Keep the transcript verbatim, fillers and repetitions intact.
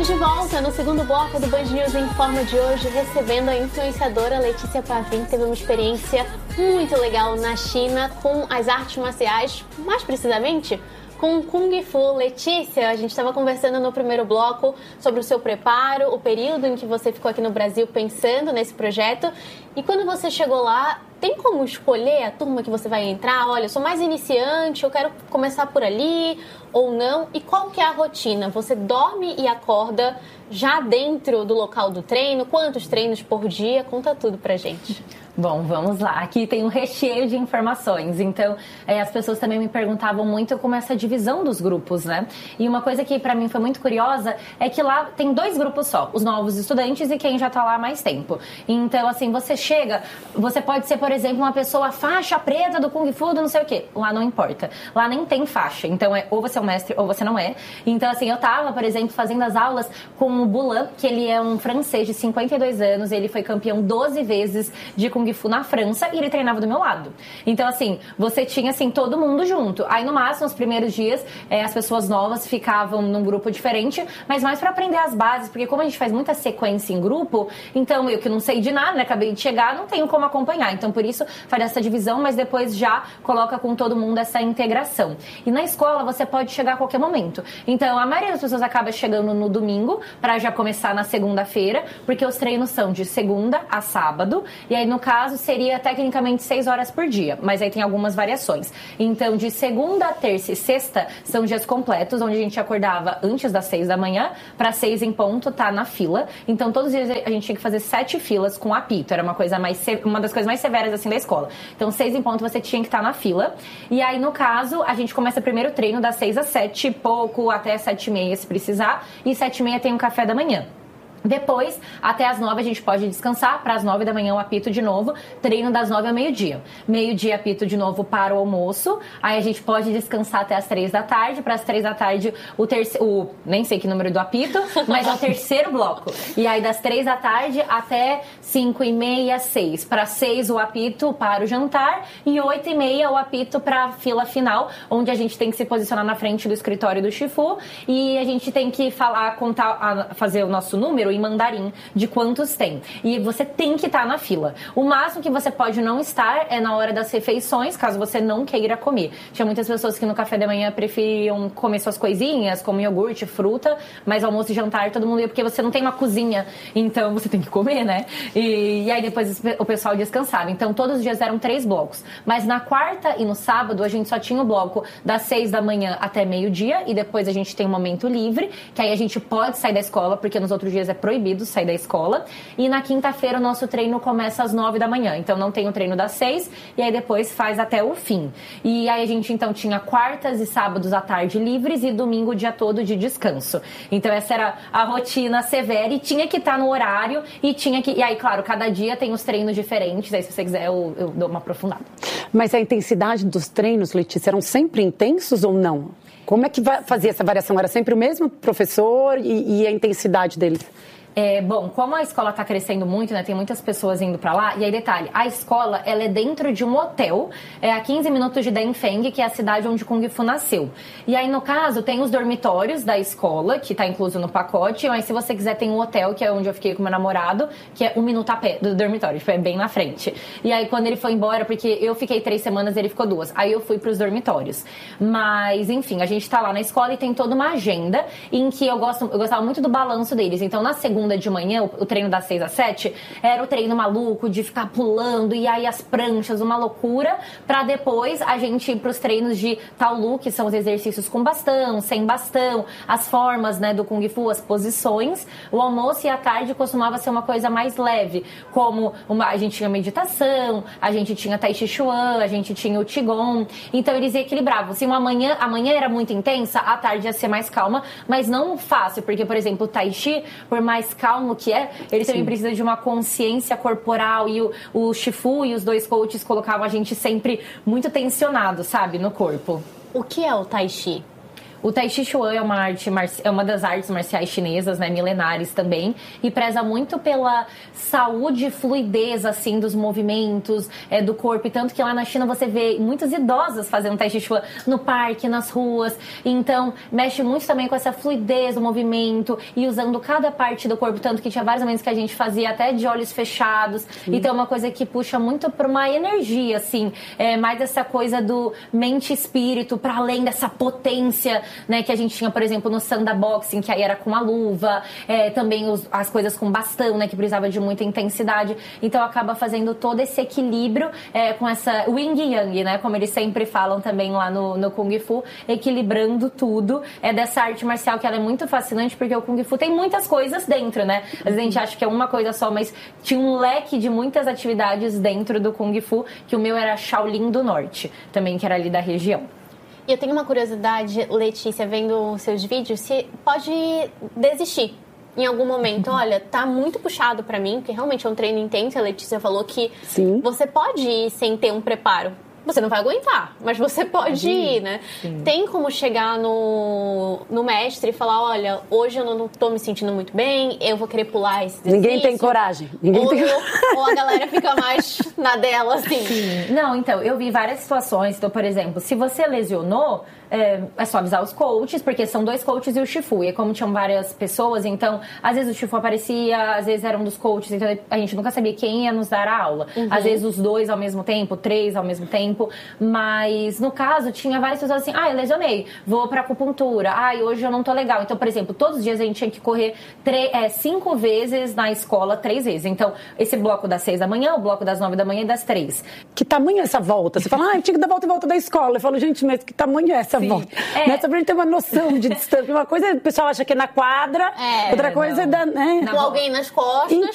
Estamos de volta no segundo bloco do Band News Informa de hoje, recebendo a influenciadora Letícia Pavin, que teve uma experiência muito legal na China com as artes marciais, mais precisamente com Kung Fu. Letícia, a gente estava conversando no primeiro bloco sobre o seu preparo, o período em que você ficou aqui no Brasil pensando nesse projeto, e quando você chegou lá, tem como escolher a turma que você vai entrar? Olha, eu sou mais iniciante, eu quero começar por ali ou não? E qual que é a rotina? Você dorme e acorda já dentro do local do treino? Quantos treinos por dia? Conta tudo pra gente. Bom, vamos lá. Aqui tem um recheio de informações. Então, é, as pessoas também me perguntavam muito como essa divisão dos grupos, né? E uma coisa que pra mim foi muito curiosa é que lá tem dois grupos só, os novos estudantes e quem já tá lá há mais tempo. Então, assim, você chega, você pode ser, por exemplo, uma pessoa faixa preta do Kung Fu, do não sei o quê. Lá não importa. Lá nem tem faixa. Então, é ou você é um mestre ou você não é. Então, assim, eu tava, por exemplo, fazendo as aulas com o Bulan, que ele é um francês de cinquenta e dois anos, ele foi campeão doze vezes de Kung Fu na França e ele treinava do meu lado. Então, assim, você tinha, assim, todo mundo junto. Aí, no máximo, nos primeiros dias, é, as pessoas novas ficavam num grupo diferente, mas mais pra aprender as bases, porque como a gente faz muita sequência em grupo, então eu que não sei de nada, né, acabei de chegar, não tenho como acompanhar. Então, por isso, faz essa divisão, mas depois já coloca com todo mundo essa integração. E na escola, você pode chegar a qualquer momento. Então, a maioria das pessoas acaba chegando no domingo, pra já começar na segunda-feira, porque os treinos são de segunda a sábado, e aí, no caso, seria tecnicamente seis horas por dia, mas aí tem algumas variações. Então, de segunda, terça e sexta são dias completos, onde a gente acordava antes das seis da manhã, para seis em ponto, tá na fila. Então, todos os dias a gente tinha que fazer sete filas com apito, era uma coisa mais, uma das coisas mais severas, assim, da escola. Então, seis em ponto você tinha que estar na fila. E aí, no caso, a gente começa primeiro o treino das seis às sete, pouco, até sete e meia se precisar, e sete e meia tem um café da manhã. Depois, até as nove a gente pode descansar, para as nove da manhã o apito de novo, treino das nove ao meio-dia. Meio-dia apito de novo para o almoço, aí a gente pode descansar até as três da tarde, para as três da tarde o terceiro, o, nem sei que número do apito, mas é o terceiro bloco. E aí das três da tarde até cinco e meia, seis. Para seis o apito para o jantar e oito e meia o apito para a fila final, onde a gente tem que se posicionar na frente do escritório do Shifu e a gente tem que falar, contar, fazer o nosso número em mandarim de quantos tem. E você tem que estar na fila. O máximo que você pode não estar é na hora das refeições, caso você não queira comer. Tinha muitas pessoas que no café da manhã preferiam comer suas coisinhas, como iogurte, fruta, mas almoço e jantar todo mundo ia, porque você não tem uma cozinha, então você tem que comer, né? E, e aí depois o pessoal descansava. Então todos os dias eram três blocos. Mas na quarta e no sábado a gente só tinha o bloco das seis da manhã até meio-dia e depois a gente tem um momento livre, que aí a gente pode sair da escola, porque nos outros dias é proibido sair da escola. E na quinta-feira o nosso treino começa às nove da manhã. Então não tem o treino das seis e aí depois faz até o fim. E aí a gente então tinha quartas e sábados à tarde livres e domingo o dia todo de descanso. Então essa era a rotina severa e tinha que estar no horário e tinha que... E aí, claro, cada dia tem os treinos diferentes. Aí se você quiser eu, eu dou uma aprofundada. Mas a intensidade dos treinos, Letícia, eram sempre intensos ou não? Como é que fazia essa variação? Era sempre o mesmo professor e, e a intensidade deles? É, bom, como a escola está crescendo muito, né, tem muitas pessoas indo para lá, e aí detalhe, a escola, ela é dentro de um hotel, é a quinze minutos de Daifeng, que é a cidade onde Kung Fu nasceu. E aí, no caso, tem os dormitórios da escola, que está incluso no pacote, mas se você quiser tem um hotel, que é onde eu fiquei com meu namorado, que é um minuto a pé do dormitório, tipo, é bem na frente. E aí, quando ele foi embora, porque eu fiquei três semanas, ele ficou duas, aí eu fui para os dormitórios. Mas, enfim, a gente está lá na escola e tem toda uma agenda em que eu, gosto, eu gostava muito do balanço deles. Então, na segunda de manhã, o treino das seis às sete, era o treino maluco de ficar pulando e aí as pranchas, uma loucura, pra depois a gente ir pros treinos de Taolu, que são os exercícios com bastão, sem bastão, as formas, né, do Kung Fu, as posições. O almoço e a tarde costumava ser uma coisa mais leve, como uma, a gente tinha meditação, a gente tinha Tai Chi Chuan, a gente tinha o Qigong, então eles equilibravam. Se uma manhã, a manhã era muito intensa, a tarde ia ser mais calma, mas não fácil, porque, por exemplo, o Tai Chi, por mais calmo que é, ele Sim. também precisa de uma consciência corporal e o, o Shifu e os dois coaches colocavam a gente sempre muito tensionado, sabe, no corpo. O que é o Tai Chi? O Tai Chi Chuan é uma, arte, é uma das artes marciais chinesas, né, milenares também, e preza muito pela saúde e fluidez, assim, dos movimentos, é, do corpo, e tanto que lá na China você vê muitas idosas fazendo Tai Chi Chuan no parque, nas ruas, então mexe muito também com essa fluidez do movimento e usando cada parte do corpo, tanto que tinha vários momentos que a gente fazia até de olhos fechados, Sim. então é uma coisa que puxa muito para uma energia, assim, é mais essa coisa do mente e espírito, para além dessa potência, né, que a gente tinha, por exemplo, no Sanda Boxing, que aí era com a luva, é, também os, as coisas com bastão, né, que precisava de muita intensidade, então acaba fazendo todo esse equilíbrio é, com essa Yin Yang, né, como eles sempre falam também lá no, no Kung Fu, equilibrando tudo, é dessa arte marcial que ela é muito fascinante, porque o Kung Fu tem muitas coisas dentro, né, às vezes a gente acha que é uma coisa só, mas tinha um leque de muitas atividades dentro do Kung Fu, que o meu era Shaolin do Norte, também que era ali da região. E eu tenho uma curiosidade, Letícia, vendo seus vídeos, se pode desistir em algum momento. Olha, tá muito puxado pra mim, porque realmente é um treino intenso. A Letícia falou que Sim. você pode ir sem ter um preparo. Você não vai aguentar, mas você pode ir, né? Sim. Tem como chegar no, no mestre e falar, olha, hoje eu não tô me sentindo muito bem, eu vou querer pular esse exercício. Ninguém tem coragem. Ninguém ou, tem... ou a galera fica mais na dela, assim. Sim. Não, então, eu vi várias situações. Então, por exemplo, se você lesionou, é, é só avisar os coaches, porque são dois coaches e o Shifu. E como tinham várias pessoas, então, às vezes o Shifu aparecia, às vezes era um dos coaches, então a gente nunca sabia quem ia nos dar a aula. Uhum. Às vezes os dois ao mesmo tempo, três ao mesmo tempo. Mas, no caso, tinha várias pessoas assim, ah, eu lesionei, vou pra acupuntura, ah, hoje eu não tô legal. Então, por exemplo, todos os dias a gente tinha que correr tre- é, cinco vezes na escola, três vezes. Então, esse bloco das seis da manhã, o bloco das nove da manhã e das três. Que tamanho é essa volta? Você fala, ah, eu tinha que dar volta e volta da escola. Eu falo, gente, mas que tamanho é essa Sim. volta? É. Não é só pra gente ter uma noção de distância. Uma coisa, o pessoal acha que é na quadra, é, outra coisa não. é da... Né? Com alguém nas costas.